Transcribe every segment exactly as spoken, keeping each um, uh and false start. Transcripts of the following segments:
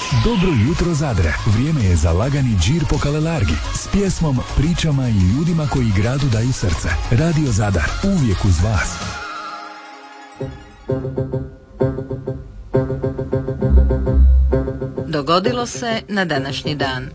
Dobro jutro Zadra. Vrijeme je za lagani džir po Kalelargi s pjesmom, pričama i ljudima koji gradu daju srce. Radio Zadar, uvijek uz vas. Dogodilo se na današnji dan.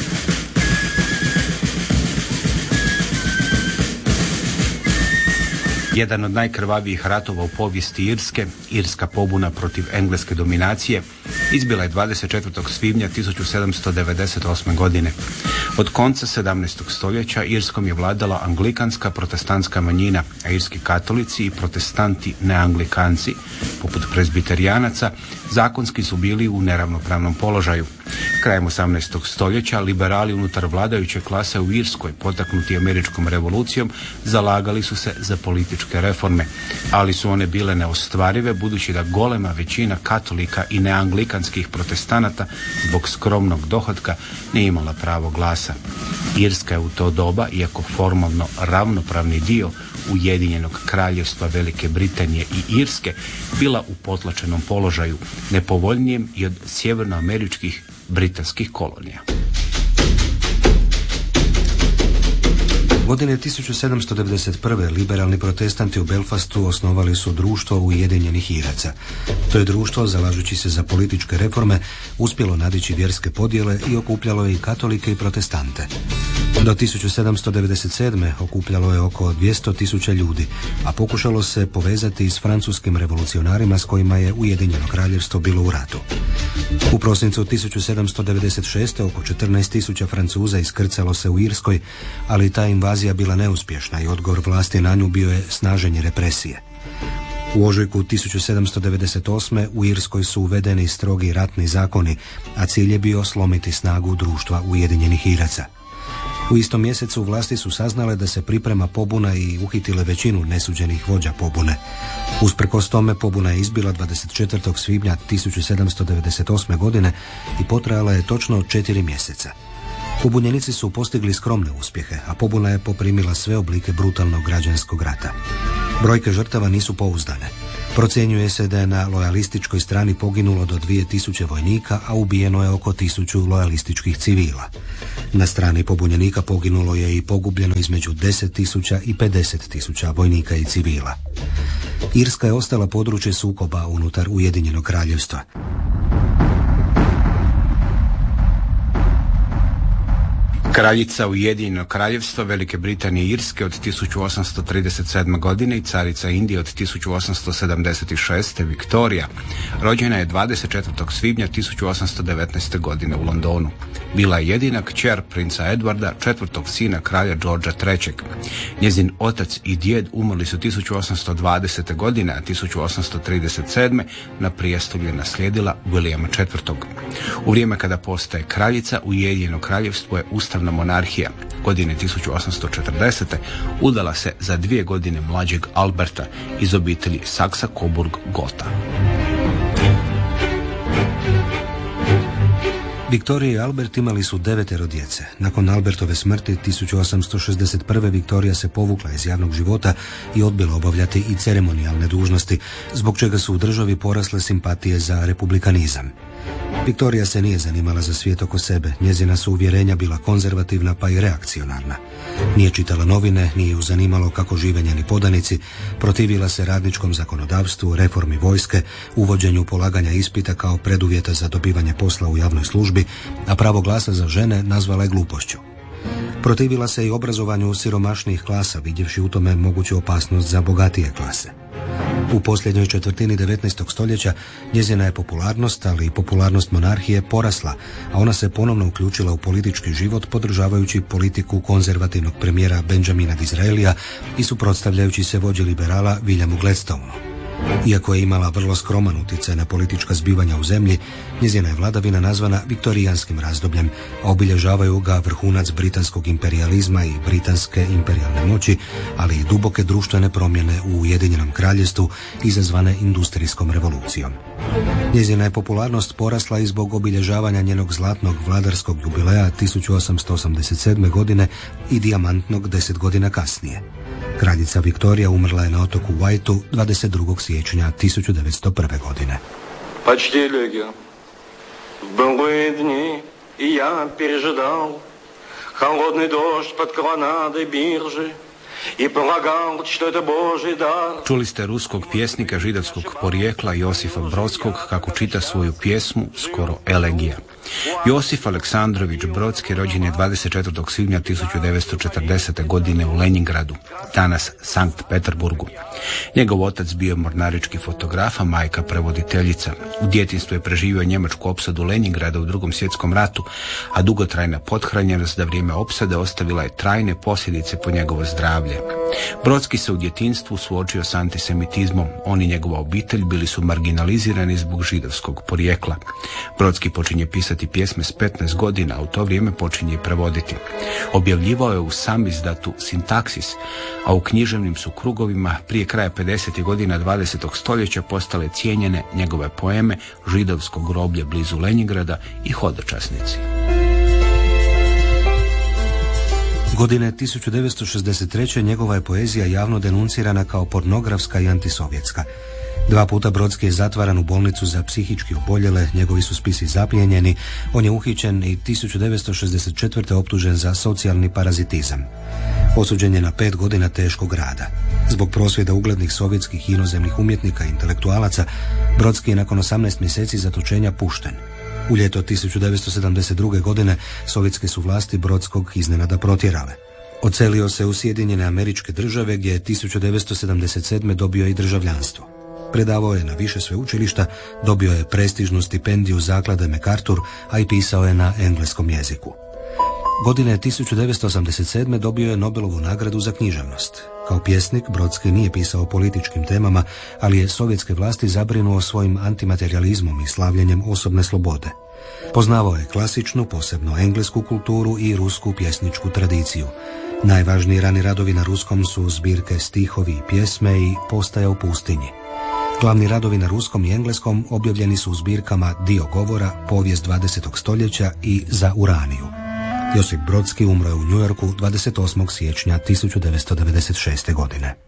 Jedan od najkrvavijih ratova u povijesti Irske, irska pobuna protiv engleske dominacije, izbila je dvadeset četvrtog svibnja tisuću sedamsto devedeset osme. godine. Od konca sedamnaestog stoljeća Irskom je vladala anglikanska protestantska manjina, a irski katolici i protestanti neanglikanci, poput prezbiterijanaca, zakonski su bili u neravnopravnom položaju. Krajem osamnaestog stoljeća liberali unutar vladajuće klase u Irskoj, potaknuti američkom revolucijom, zalagali su se za političke reforme, ali su one bile neostvarive budući da golema većina katolika i neanglikanskih protestanata zbog skromnog dohotka nije imala pravo glasa. Irska je u to doba, iako formalno ravnopravni dio Ujedinjenog kraljevstva Velike Britanije i Irske, bila u potlačenom položaju, nepovoljnijem i od sjevernoameričkih britanskih kolonija. Godine tisuću sedamsto devedeset prve. liberalni protestanti u Belfastu osnovali su društvo Ujedinjenih Iraca. To je društvo, zalažući se za političke reforme, uspjelo nadići vjerske podjele i okupljalo je i katolike i protestante. Do tisuću sedamsto devedeset sedme. okupljalo je oko dvjesto tisuća ljudi, a pokušalo se povezati s francuskim revolucionarima s kojima je Ujedinjeno kraljevstvo bilo u ratu. U prosincu tisuću sedamsto devedeset šeste. oko četrnaest tisuća Francuza iskrcalo se u Irskoj, ali ta invazija bila neuspješna i odgovor vlasti na nju bio je snaženje represije. U ožujku tisuću sedamsto devedeset osme. u Irskoj su uvedeni strogi ratni zakoni, a cilj je bio slomiti snagu društva Ujedinjenih Iraca. U istom mjesecu vlasti su saznale da se priprema pobuna i uhitile većinu nesuđenih vođa pobune. Usprkos tome pobuna je izbila dvadeset četvrtog svibnja tisuću sedamsto devedeset osme. godine i potrajala je točno četiri mjeseca. Pobunjenici su postigli skromne uspjehe, a pobuna je poprimila sve oblike brutalnog građanskog rata. Brojke žrtava nisu pouzdane. Procjenjuje se da je na lojalističkoj strani poginulo do dvije tisuće vojnika, a ubijeno je oko tisuću lojalističkih civila. Na strani pobunjenika poginulo je i pogubljeno između deset tisuća i pedeset tisuća vojnika i civila. Irska je ostala područje sukoba unutar Ujedinjenog kraljevstva. Kraljica Ujedinjenog kraljevstva Velike Britanije i Irske od tisuću osamsto trideset sedme. godine i carica Indije od tisuću osamsto sedamdeset šeste. Viktorija rođena je dvadeset četvrtog svibnja tisuću osamsto devetnaeste. godine u Londonu. Bila je jedina kćer princa Edwarda, četvrtog sina kralja Georgea trećeg. Njezin otac i djed umrli su tisuću osamsto dvadesete. godine, a tisuću osamsto trideset sedme. na prijestolju je naslijedila Williama četvrtog. U vrijeme kada postaje kraljica, Ujedinjeno kraljevstvo je ustavna monarhija. Godine tisuću osamsto četrdesete. udala se za dvije godine mlađeg Alberta iz obitelji Saksa-Coburg-Gotha. Viktorija i Albert imali su devetero djece. Nakon Albertove smrti tisuću osamsto šezdeset prve. Viktorija se povukla iz javnog života i odbila obavljati i ceremonijalne dužnosti, zbog čega su u državi porasle simpatije za republikanizam. Viktorija se nije zanimala za svijet oko sebe, njezina su uvjerenja bila konzervativna pa i reakcionarna. Nije čitala novine, nije ju zanimalo kako žive njeni podanici, protivila se radničkom zakonodavstvu, reformi vojske, uvođenju polaganja ispita kao preduvjeta za dobivanje posla u javnoj službi, a pravo glasa za žene nazvala je glupošću. Protivila se i obrazovanju siromašnijih klasa, vidjevši u tome moguću opasnost za bogatije klase. U posljednjoj četvrtini devetnaestog stoljeća njezina je popularnost, ali i popularnost monarhije porasla, a ona se ponovno uključila u politički život podržavajući politiku konzervativnog premijera Benjamina Disraelija i suprotstavljajući se vođi liberala Williamu Gladstonu. Iako je imala vrlo skroman utjecaj na politička zbivanja u zemlji, njezina je vladavina nazvana viktorijanskim razdobljem, a obilježavaju ga vrhunac britanskog imperijalizma i britanske imperijalne moći, ali i duboke društvene promjene u Ujedinjenom kraljevstvu izazvane industrijskom revolucijom. Njezina je popularnost porasla i zbog obilježavanja njenog zlatnog vladarskog jubileja tisuću osamsto osamdeset sedme. godine i dijamantnog deset godina kasnije. Kraljica Viktorija umrla je na otoku Whiteu dvadeset drugog siječnja tisuću devetsto prve. godine. Почти легио. Былые дни, и я пережидал холодный дождь под колоннадой биржи i poлагал, što je to Božji dar. Čuli ste ruskog pjesnika židovskog porijekla Josifa Brodskog kako čita svoju pjesmu, skoro elegija. Josif Aleksandrović Brodski rođen je dvadeset četvrtog svibnja tisuću devetsto četrdesete. godine u Leningradu, danas Sankt Peterburgu. Njegov otac bio je mornarički fotograf, a majka prevoditeljica. U djetinjstvu je preživio njemačku opsadu Leningrada u Drugom svjetskom ratu, a dugotrajna pothranjenost za vrijeme opsade ostavila je trajne posljedice po njegovo zdravlje. Brodski se u djetinjstvu suočio s antisemitizmom. On i njegova obitelj bili su marginalizirani zbog židovskog porijekla. Brodski počinje pisati pjesme s petnaest godina, a u to vrijeme počinje i prevoditi. Objavljivao je u samizdatu Sintaksis, a u književnim su krugovima prije kraja pedesetih godina dvadesetog stoljeća postale cijenjene njegove poeme Židovsko groblje blizu Leningrada i Hodočasnici. Godine tisuću devetsto šezdeset treće. njegova je poezija javno denuncirana kao pornografska i antisovjetska. Dva puta Brodski je zatvaran u bolnicu za psihički oboljele, njegovi su spisi zaplijenjeni, on je uhićen i tisuću devetsto šezdeset četvrte. optužen za socijalni parazitizam. Osuđen je na pet godina teškog rada. Zbog prosvjeda uglednih sovjetskih i inozemnih umjetnika i intelektualaca, Brodski je nakon osamnaest mjeseci zatočenja pušten. U ljeto tisuću devetsto sedamdeset druge. godine sovjetske su vlasti Brodskog iznenada protjerale. Odselio se u Sjedinjene Američke Države gdje je tisuću devetsto sedamdeset sedme. dobio i državljanstvo. Predavao je na više sveučilišta, dobio je prestižnu stipendiju zaklade MacArthur, a i pisao je na engleskom jeziku. Godine tisuću devetsto osamdeset sedme. dobio je Nobelovu nagradu za književnost. Kao pjesnik Brodski nije pisao o političkim temama, ali je sovjetske vlasti zabrinuo svojim antimaterializmom i slavljenjem osobne slobode. Poznavao je klasičnu, posebno englesku kulturu i rusku pjesničku tradiciju. Najvažniji rani radovi na ruskom su zbirke Stihovi i pjesme i Postaja u pustinji. Glavni radovi na ruskom i engleskom objavljeni su u zbirkama Dio govora, Povijest dvadesetog stoljeća i Za Uraniju. Josip Brodski umro je u New Yorku dvadeset osmog siječnja tisuću devetsto devedeset šeste. godine.